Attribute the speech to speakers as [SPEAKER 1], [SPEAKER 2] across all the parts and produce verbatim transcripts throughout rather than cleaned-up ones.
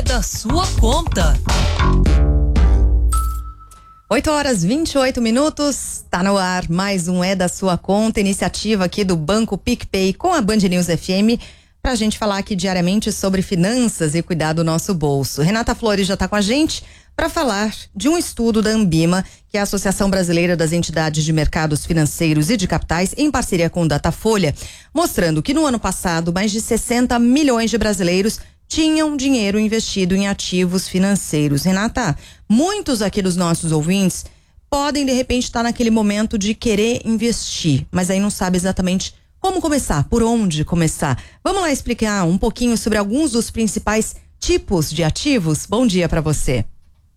[SPEAKER 1] da sua conta.
[SPEAKER 2] oito horas e vinte e oito minutos, tá no ar mais um É da Sua Conta, iniciativa aqui do Banco PicPay com a Band News F M, pra gente falar aqui diariamente sobre finanças e cuidar do nosso bolso. Renata Flores já tá com a gente para falar de um estudo da Ambima, que é a Associação Brasileira das Entidades de Mercados Financeiros e de Capitais, em parceria com o Datafolha, mostrando que no ano passado mais de sessenta milhões de brasileiros tinham dinheiro investido em ativos financeiros. Renata, muitos aqui dos nossos ouvintes podem de repente estar naquele momento de querer investir, mas aí não sabe exatamente como começar, por onde começar. Vamos lá explicar um pouquinho sobre alguns dos principais tipos de ativos? Bom dia para você.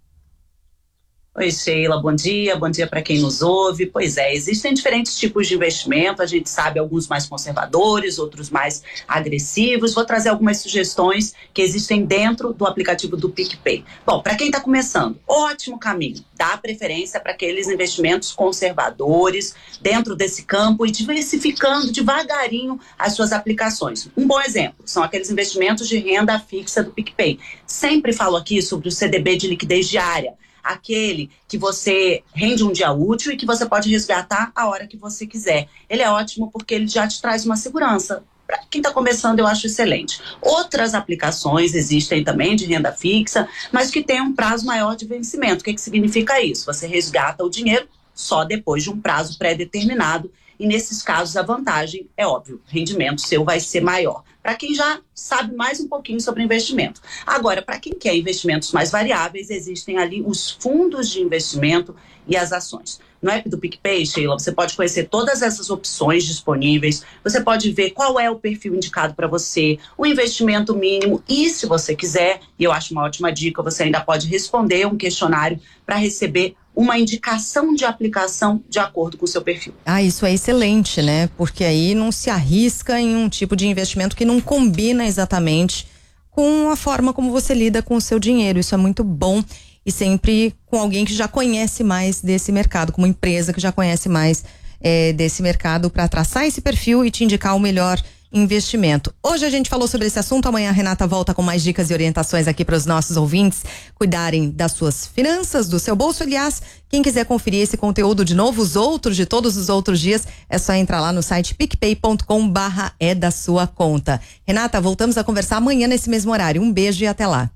[SPEAKER 3] Oi, Sheila, bom dia, bom dia para quem nos ouve. Pois é, existem diferentes tipos de investimento, a gente sabe alguns mais conservadores, outros mais agressivos. Vou trazer algumas sugestões que existem dentro do aplicativo do PicPay. Bom, para quem está começando, ótimo caminho, dá preferência para aqueles investimentos conservadores dentro desse campo e diversificando devagarinho as suas aplicações. Um bom exemplo são aqueles investimentos de renda fixa do PicPay. Sempre falo aqui sobre o C D B de liquidez diária, aquele que você rende um dia útil e que você pode resgatar a hora que você quiser. Ele é ótimo porque ele já te traz uma segurança. Para quem está começando, eu acho excelente. Outras aplicações existem também de renda fixa, mas que tem um prazo maior de vencimento. O que, que significa isso? Você resgata o dinheiro só depois de um prazo pré-determinado. E nesses casos a vantagem é óbvio, o rendimento seu vai ser maior. Para quem já sabe mais um pouquinho sobre investimento. Agora, para quem quer investimentos mais variáveis, existem ali os fundos de investimento e as ações. No app do PicPay, Sheila, você pode conhecer todas essas opções disponíveis, você pode ver qual é o perfil indicado para você, o investimento mínimo e, se você quiser, e eu acho uma ótima dica, você ainda pode responder um questionário para receber uma indicação de aplicação de acordo com o seu perfil.
[SPEAKER 2] Ah, isso é excelente, né? Porque aí não se arrisca em um tipo de investimento que não combina exatamente com a forma como você lida com o seu dinheiro. Isso é muito bom e sempre com alguém que já conhece mais desse mercado, com uma empresa que já conhece mais é, desse mercado para traçar esse perfil e te indicar o melhor investimento. Hoje a gente falou sobre esse assunto, amanhã a Renata volta com mais dicas e orientações aqui para os nossos ouvintes cuidarem das suas finanças, do seu bolso. Aliás, quem quiser conferir esse conteúdo de novo, os outros de todos os outros dias, é só entrar lá no site picpay ponto com barra é da sua conta. Renata, voltamos a conversar amanhã nesse mesmo horário. Um beijo e até lá.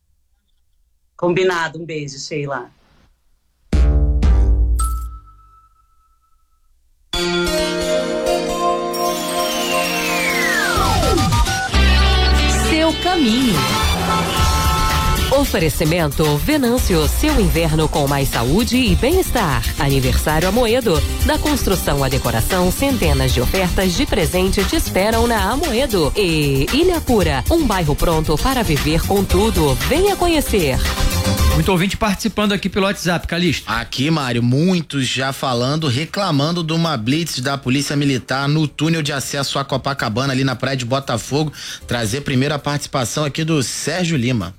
[SPEAKER 3] Combinado, um beijo, Sheila.
[SPEAKER 1] Caminho. Oferecimento Venâncio, seu inverno com mais saúde e bem-estar. Aniversário Amoedo. Da construção à decoração, centenas de ofertas de presente te esperam na Amoedo. E Ilha Pura, um bairro pronto para viver com tudo. Venha conhecer.
[SPEAKER 4] Muito ouvinte participando aqui pelo WhatsApp, Calixto.
[SPEAKER 5] Aqui, Mário, muitos já falando, reclamando de uma blitz da Polícia Militar no túnel de acesso a Copacabana, ali na praia de Botafogo. Trazer primeiro a participação aqui do Sérgio Lima.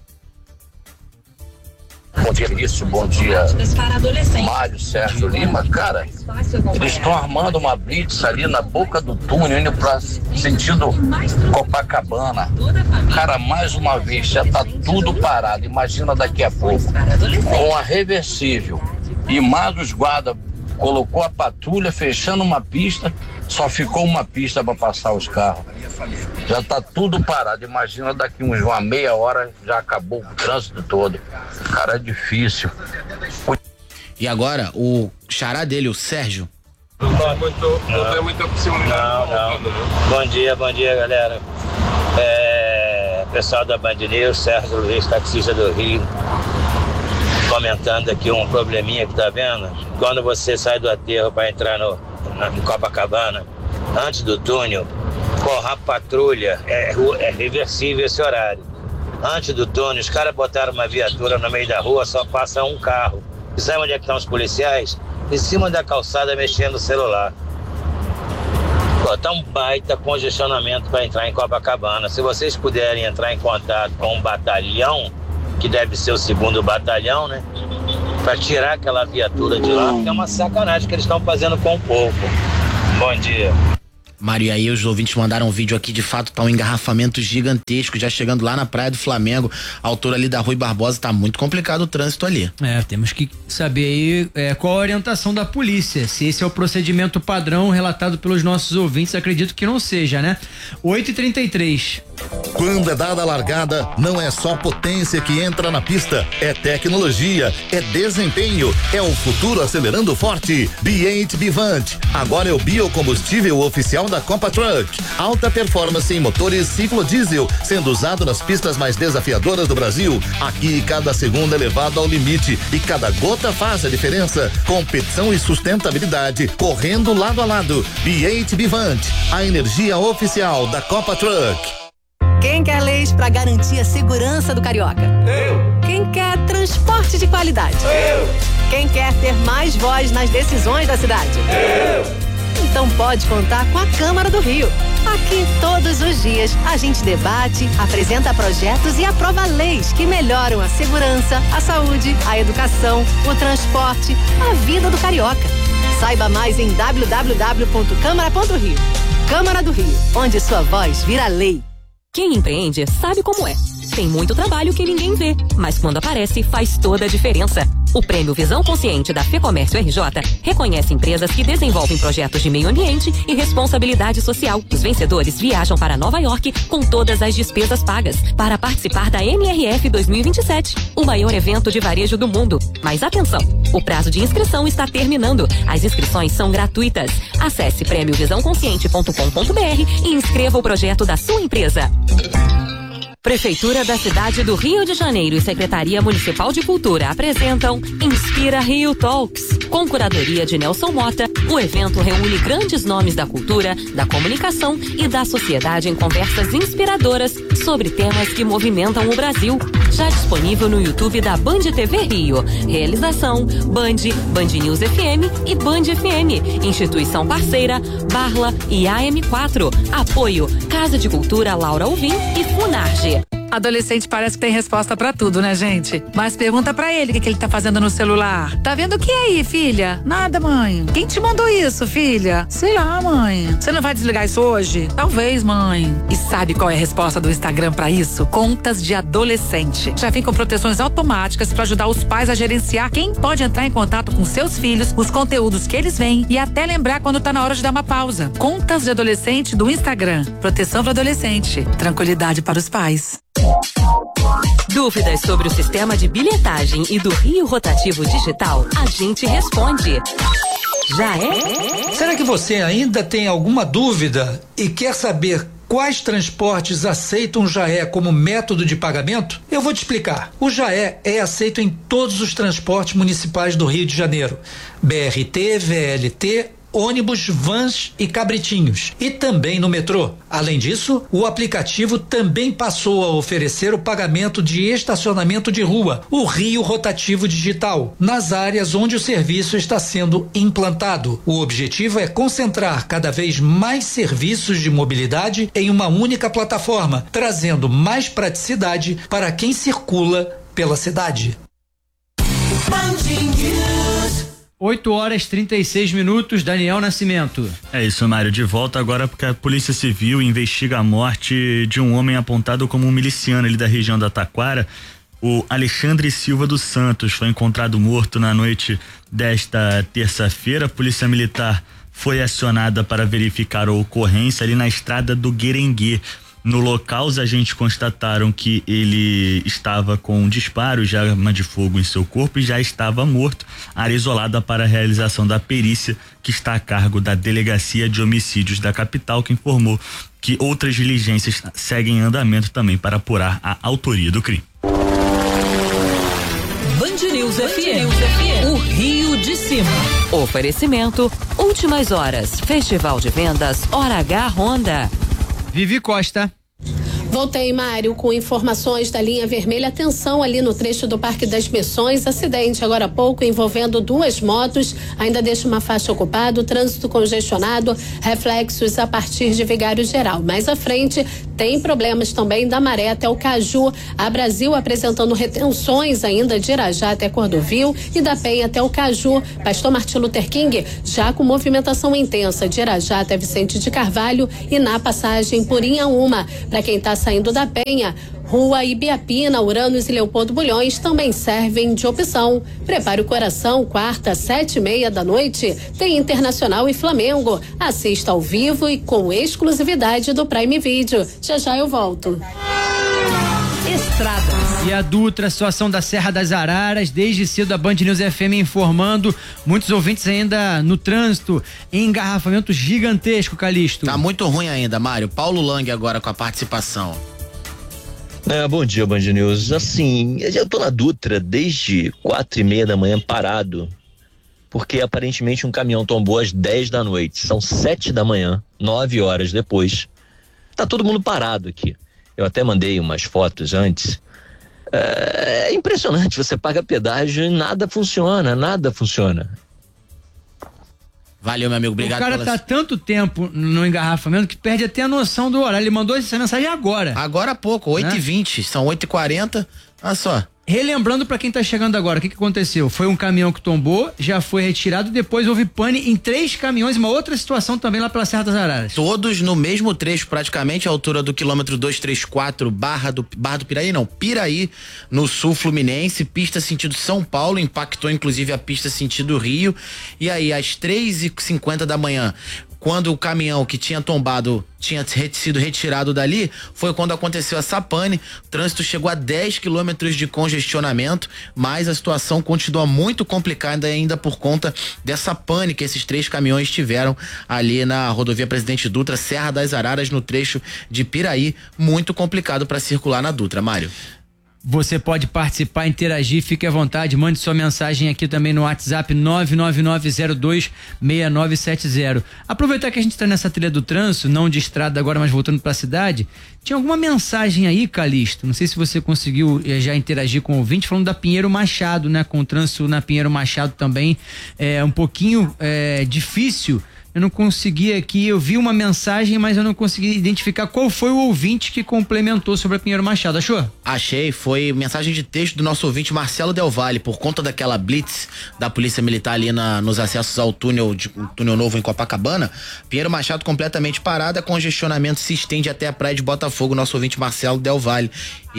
[SPEAKER 6] Bom dia, Vinícius. Bom dia, Mário, Sérgio Lima. Cara, eles estão armando uma blitz ali na boca do túnel, indo para sentido Copacabana. Cara, mais uma vez, já tá tudo parado. Imagina daqui a pouco. Com a reversível e mais os guardas colocou a patrulha fechando uma pista, só ficou uma pista para passar os carros. Já tá tudo parado. Imagina daqui uns uma meia hora já acabou o trânsito todo. Cara, é difícil.
[SPEAKER 5] E agora, o xará dele, o Sérgio.
[SPEAKER 7] Não tem, muito, não tem muita possibilidade. Não, não. Bom dia, bom dia, galera. É, pessoal da Band News, Sérgio Luiz, taxista do Rio. Comentando aqui um probleminha que tá vendo. Quando você sai do aterro para entrar no, na, em Copacabana, antes do túnel, porra, a patrulha, é, é reversível esse horário. Antes do túnel, os caras botaram uma viatura no meio da rua, só passa um carro. E sabe onde é que estão os policiais? Em cima da calçada mexendo no celular. Pô, tá um baita congestionamento para entrar em Copacabana. Se vocês puderem entrar em contato com um batalhão, que deve ser o segundo batalhão, né? Para tirar aquela viatura de lá, porque é uma sacanagem que eles estão fazendo com o povo. Bom dia.
[SPEAKER 5] Mário, e aí os ouvintes mandaram um vídeo aqui, de fato tá um engarrafamento gigantesco, já chegando lá na Praia do Flamengo, a altura ali da Rui Barbosa, tá muito complicado o trânsito ali.
[SPEAKER 4] É, temos que saber aí é, qual a orientação da polícia, se esse é o procedimento padrão relatado pelos nossos ouvintes, acredito que não seja, né? oito e trinta e três.
[SPEAKER 8] Quando é dada a largada, não é só potência que entra na pista, é tecnologia, é desempenho, é o futuro acelerando forte. B oito Bivante, agora é o biocombustível oficial da Copa Truck. Alta performance em motores ciclo diesel, sendo usado nas pistas mais desafiadoras do Brasil. Aqui cada segundo é levado ao limite e cada gota faz a diferença. Competição e sustentabilidade correndo lado a lado. B oito Bivante, a energia oficial da Copa Truck.
[SPEAKER 9] Quem quer leis para garantir a segurança do carioca? Eu. Quem quer transporte de qualidade? Eu. Quem quer ter mais voz nas decisões da cidade? Eu. Então pode contar com a Câmara do Rio. Aqui todos os dias a gente debate, apresenta projetos e aprova leis que melhoram a segurança, a saúde, a educação, o transporte, a vida do carioca. Saiba mais em w w w ponto câmara ponto rio. Câmara do Rio, onde sua voz vira lei.
[SPEAKER 1] Quem empreende sabe como é. Tem muito trabalho que ninguém vê, mas quando aparece faz toda a diferença. O Prêmio Visão Consciente da FEComércio R J reconhece empresas que desenvolvem projetos de meio ambiente e responsabilidade social. Os vencedores viajam para Nova York com todas as despesas pagas para participar da M R F dois mil e vinte e sete, o maior evento de varejo do mundo. Mas atenção, o prazo de inscrição está terminando. As inscrições são gratuitas. Acesse prêmio visão consciente ponto com ponto b r e inscreva o projeto da sua empresa. Prefeitura da cidade do Rio de Janeiro e Secretaria Municipal de Cultura apresentam Inspira Rio Talks. Com curadoria de Nelson Mota, o evento reúne grandes nomes da cultura, da comunicação e da sociedade em conversas inspiradoras sobre temas que movimentam o Brasil. Já disponível no YouTube da Band T V Rio. Realização Band, Band News F M e Band F M. Instituição parceira Barla e A M quatro. Apoio Casa de Cultura Laura Alvim e Funarge.
[SPEAKER 10] Adolescente parece que tem resposta pra tudo, né, gente? Mas pergunta pra ele o que, que ele tá fazendo no celular. Tá vendo o que aí, filha? Nada, mãe. Quem te mandou isso, filha? Sei lá, mãe. Você não vai desligar isso hoje? Talvez, mãe. E sabe qual é a resposta do Instagram pra isso? Contas de adolescente. Já vem com proteções automáticas pra ajudar os pais a gerenciar quem pode entrar em contato com seus filhos, os conteúdos que eles veem e até lembrar quando tá na hora de dar uma pausa. Contas de adolescente do Instagram. Proteção para adolescente. Tranquilidade para os pais.
[SPEAKER 1] Dúvidas sobre o sistema de bilhetagem e do Rio Rotativo Digital? A gente responde. Já é?
[SPEAKER 11] Será que você ainda tem alguma dúvida e quer saber quais transportes aceitam o Jaé como método de pagamento? Eu vou te explicar. O Jaé é aceito em todos os transportes municipais do Rio de Janeiro. B R T, V L T, ônibus, vans e cabritinhos. E também no metrô. Além disso, o aplicativo também passou a oferecer o pagamento de estacionamento de rua, o Rio Rotativo Digital, nas áreas onde o serviço está sendo implantado. O objetivo é concentrar cada vez mais serviços de mobilidade em uma única plataforma, trazendo mais praticidade para quem circula pela cidade.
[SPEAKER 4] oito horas e trinta e seis minutos, Daniel Nascimento.
[SPEAKER 12] É isso, Mário, de volta agora porque a Polícia Civil investiga a morte de um homem apontado como um miliciano ali da região da Taquara. O Alexandre Silva dos Santos foi encontrado morto na noite desta terça-feira. A Polícia Militar foi acionada para verificar a ocorrência ali na estrada do Guerengue. No local, os agentes constataram que ele estava com um disparo de arma de fogo em seu corpo e já estava morto. Área isolada para a realização da perícia, que está a cargo da Delegacia de Homicídios da capital, que informou que outras diligências seguem em andamento também para apurar a autoria do crime.
[SPEAKER 1] Band News F M, o Rio de Cima. Oferecimento Últimas Horas, Festival de Vendas Hora H Honda.
[SPEAKER 4] Vivi Costa.
[SPEAKER 13] Voltei, Mário, com informações da linha vermelha. Atenção ali no trecho do Parque das Missões. Acidente agora há pouco envolvendo duas motos. Ainda deixa uma faixa ocupada, o trânsito congestionado, reflexos a partir de Vigário Geral. Mais à frente Tem problemas também da Maré até o Caju. A Brasil apresentando retenções ainda de Irajá até Cordovil e da Penha até o Caju. Pastor Martin Luther King já com movimentação intensa de Irajá até Vicente de Carvalho e na passagem por Inhaúma. Para quem está saindo da Penha, Rua Ibiapina, Uranos e Leopoldo Bulhões também servem de opção. Prepare o coração, quarta, sete e meia da noite, tem Internacional e Flamengo. Assista ao vivo e com exclusividade do Prime Video. Já já eu volto.
[SPEAKER 4] Estradas. E a Dutra, a situação da Serra das Araras, desde cedo a Band News F M informando, muitos ouvintes ainda no trânsito, em engarrafamento gigantesco, Calixto.
[SPEAKER 5] Tá muito ruim ainda, Mário. Paulo Lang agora com a participação.
[SPEAKER 14] É, bom dia, Band News. Assim, eu tô na Dutra desde quatro e meia da manhã parado, porque aparentemente um caminhão tombou às dez da noite. São sete da manhã, nove horas depois. Tá todo mundo parado aqui. Eu até mandei umas fotos antes. É, é impressionante, você paga pedágio e nada funciona, nada funciona.
[SPEAKER 5] Valeu, meu amigo, obrigado.
[SPEAKER 4] O cara
[SPEAKER 5] pelas...
[SPEAKER 4] tá tanto tempo no engarrafamento que perde até a noção do horário. Ele mandou essa mensagem agora.
[SPEAKER 5] Agora há pouco, oito e vinte, são oito e quarenta, olha só.
[SPEAKER 4] Relembrando pra quem tá chegando agora, o que que aconteceu? Foi um caminhão que tombou, já foi retirado, depois houve pane em três caminhões, uma outra situação também lá pela Serra das Araras.
[SPEAKER 5] Todos no mesmo trecho, praticamente, a altura do quilômetro duzentos e trinta e quatro, Barra do, Barra do Piraí, não, Piraí, no sul fluminense, pista sentido São Paulo, impactou inclusive a pista sentido Rio, e aí às três e cinquenta da manhã, quando o caminhão que tinha tombado tinha sido retirado dali, foi quando aconteceu essa pane. O trânsito chegou a dez quilômetros de congestionamento, mas a situação continua muito complicada ainda por conta dessa pane que esses três caminhões tiveram ali na rodovia Presidente Dutra, Serra das Araras, no trecho de Piraí. Muito complicado para circular na Dutra, Mário.
[SPEAKER 4] Você pode participar, interagir, fique à vontade, mande sua mensagem aqui também no WhatsApp nove nove nove zero dois seis nove sete zero. Aproveitar que a gente está nessa trilha do trânsito, não de estrada agora, mas voltando para a cidade, tinha alguma mensagem aí, Calixto? Não sei se você conseguiu eh, já interagir com o ouvinte, falando da Pinheiro Machado, né? Com o trânsito na Pinheiro Machado também é um pouquinho é, difícil. Eu não consegui aqui, eu vi uma mensagem, mas eu não consegui identificar qual foi o ouvinte que complementou sobre a Pinheiro Machado, achou?
[SPEAKER 5] Achei, foi mensagem de texto do nosso ouvinte Marcelo Del Valle, por conta daquela blitz da Polícia Militar ali na, nos acessos ao túnel, de, túnel novo em Copacabana. Pinheiro Machado completamente parada, congestionamento se estende até a praia de Botafogo, nosso ouvinte Marcelo Del Valle.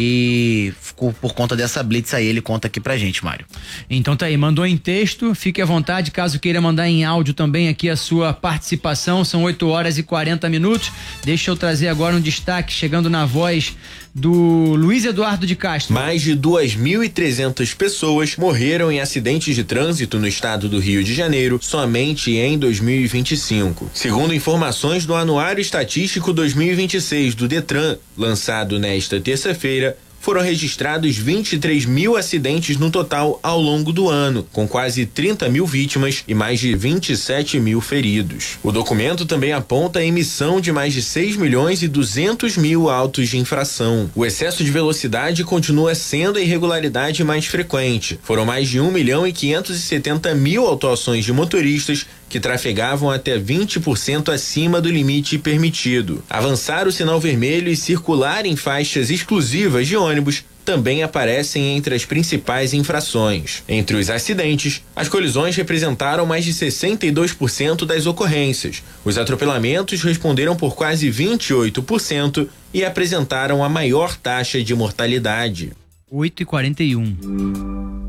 [SPEAKER 5] E ficou por conta dessa blitz aí, ele conta aqui pra gente, Mário.
[SPEAKER 4] Então tá aí, mandou em texto, fique à vontade, caso queira mandar em áudio também aqui a sua participação, são oito horas e quarenta minutos. Deixa eu trazer agora um destaque, chegando na voz do Luiz Eduardo de Castro.
[SPEAKER 15] Mais de duas mil e trezentas pessoas morreram em acidentes de trânsito no estado do Rio de Janeiro somente em dois mil e vinte e cinco. Segundo informações do Anuário Estatístico dois mil e vinte e seis do Detran, lançado nesta terça-feira, foram registrados vinte e três mil acidentes no total ao longo do ano, com quase trinta mil vítimas e mais de vinte e sete mil feridos. O documento também aponta a emissão de mais de seis milhões e duzentos mil autos de infração. O excesso de velocidade continua sendo a irregularidade mais frequente. Foram mais de um milhão e quinhentos e setenta mil autuações de motoristas que trafegavam até vinte por cento acima do limite permitido. Avançar o sinal vermelho e circular em faixas exclusivas de ônibus também aparecem entre as principais infrações. Entre os acidentes, as colisões representaram mais de sessenta e dois por cento das ocorrências. Os atropelamentos responderam por quase vinte e oito por cento e apresentaram a maior taxa de mortalidade.
[SPEAKER 4] oito e quarenta e um.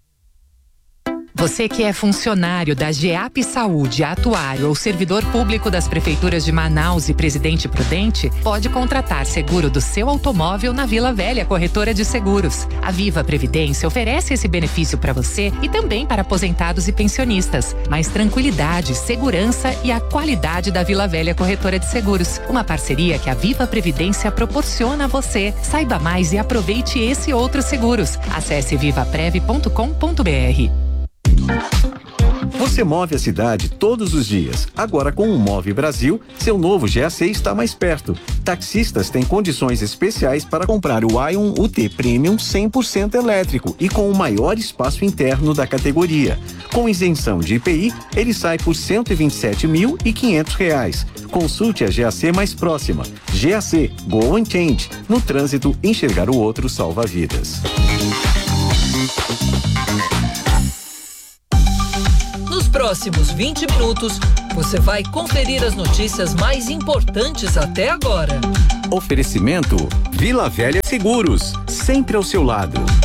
[SPEAKER 16] Você que é funcionário da GEAP Saúde, atuário ou servidor público das prefeituras de Manaus e Presidente Prudente, pode contratar seguro do seu automóvel na Vila Velha Corretora de Seguros. A Viva Previdência oferece esse benefício para você e também para aposentados e pensionistas. Mais tranquilidade, segurança e a qualidade da Vila Velha Corretora de Seguros. Uma parceria que a Viva Previdência proporciona a você. Saiba mais e aproveite esse e outros seguros. Acesse viva prev ponto com ponto br.
[SPEAKER 17] Você move a cidade todos os dias. Agora com o Move Brasil, seu novo G A C está mais perto. Taxistas têm condições especiais para comprar o Ion U T Premium cem por cento elétrico e com o maior espaço interno da categoria. Com isenção de I P I, ele sai por cento e vinte e sete mil e quinhentos reais. Consulte a G A C mais próxima. G A C, Go on Change. No trânsito, enxergar o outro salva vidas.
[SPEAKER 18] Nos próximos vinte minutos, você vai conferir as notícias mais importantes até agora.
[SPEAKER 17] Oferecimento Vila Velha Seguros, sempre ao seu lado.